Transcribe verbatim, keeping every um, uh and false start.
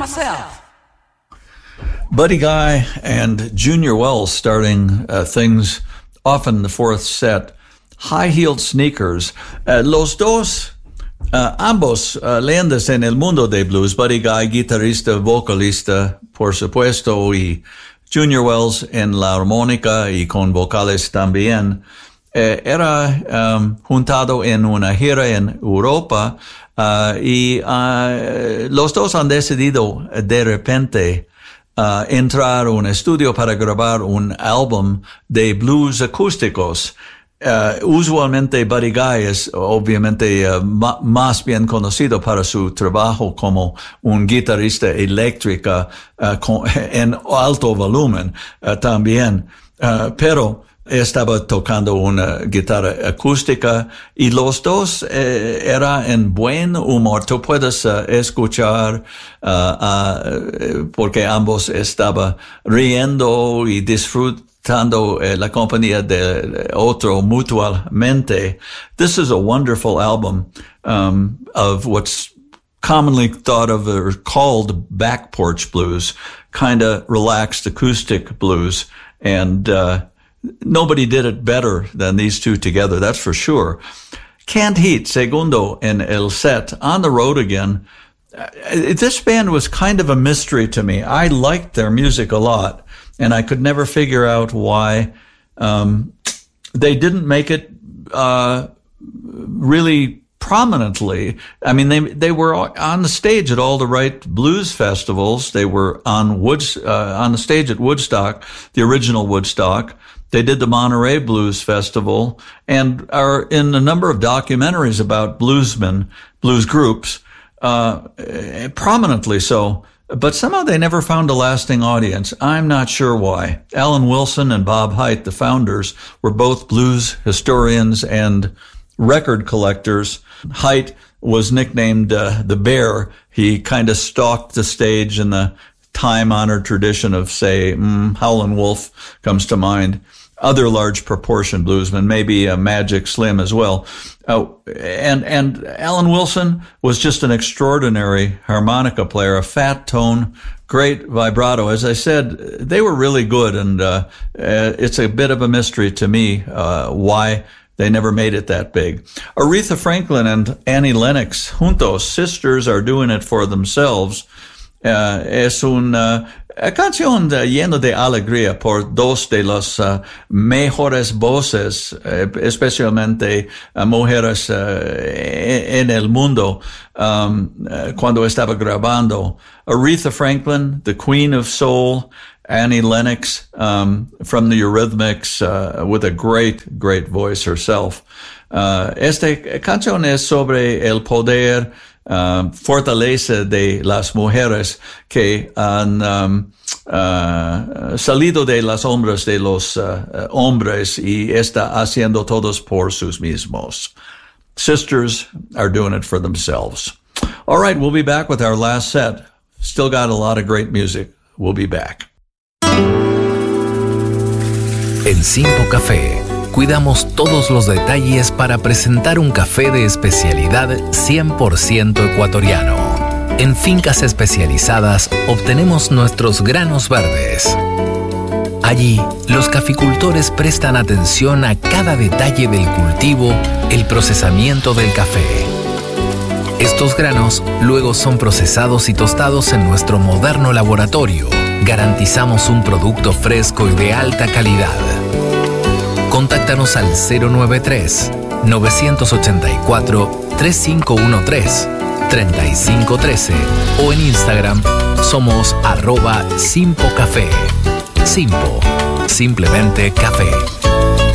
myself. Buddy Guy and Junior Wells starting uh, things off in the fourth set. High-heeled sneakers. Uh, los dos, uh, ambos uh, leyendas en el mundo de blues. Buddy Guy, guitarrista, vocalista, por supuesto, y Junior Wells en la armónica y con vocales también. Eh, era um, juntado en una gira en Europa uh, y uh, los dos han decidido de repente uh, entrar a un estudio para grabar un álbum de blues acústicos. Uh, usualmente Buddy Guy es obviamente uh, ma- más bien conocido para su trabajo como un guitarrista eléctrica uh, con, en alto volumen uh, también, uh, pero estaba tocando una guitarra acústica y los dos eh, era en buen humor. Tú puedes uh, escuchar uh, uh, porque ambos estaban riendo y disfrutando eh, la compañía de otro mutuamente. This is a wonderful album um, of what's commonly thought of or called back porch blues, kind of relaxed acoustic blues, and uh nobody did it better than these two together, that's for sure. Canned Heat, segundo en el set, on the road again. Uh, this band was kind of a mystery to me. I liked their music a lot, and I could never figure out why um, they didn't make it uh, really prominently. I mean, they they were on the stage at all the right blues festivals. They were on Woods uh, on the stage at Woodstock, the original Woodstock. They did the Monterey Blues Festival and are in a number of documentaries about bluesmen, blues groups, uh, prominently so. But somehow they never found a lasting audience. I'm not sure why. Alan Wilson and Bob Haidt, the founders, were both blues historians and record collectors. Haidt was nicknamed uh, the Bear. He kind of stalked the stage in the time-honored tradition of, say, mm, Howlin' Wolf comes to mind. Other large proportion bluesmen, maybe uh, Magic Slim as well. Uh, and, and Alan Wilson was just an extraordinary harmonica player, a fat tone, great vibrato. As I said, they were really good, and uh, uh, it's a bit of a mystery to me uh, why they never made it that big. Aretha Franklin and Annie Lennox, juntos, sisters, are doing it for themselves. Uh, es una canción de, lleno de alegría por dos de las uh, mejores voces, uh, especialmente uh, mujeres uh, en el mundo, um, uh, cuando estaba grabando. Aretha Franklin, the Queen of Soul, Annie Lennox um, from the Eurythmics, uh, with a great, great voice herself. Uh, esta canción es sobre el poder, Uh, fortaleza de las mujeres que han um, uh, salido de las sombras de los uh, hombres y está haciendo todos por sus mismos. Sisters are doing it for themselves. All right, we'll be back with our last set. Still got a lot of great music. We'll be back. En Simpo Café cuidamos todos los detalles para presentar un café de especialidad cien por ciento ecuatoriano. En fincas especializadas obtenemos nuestros granos verdes. Allí, los caficultores prestan atención a cada detalle del cultivo, el procesamiento del café. Estos granos luego son procesados y tostados en nuestro moderno laboratorio. Garantizamos un producto fresco y de alta calidad. Contáctanos al cero noventa y tres, novecientos ochenta y cuatro, treinta y cinco trece, treinta y cinco trece o en Instagram somos arroba Simpo Café. Simpo, simplemente café.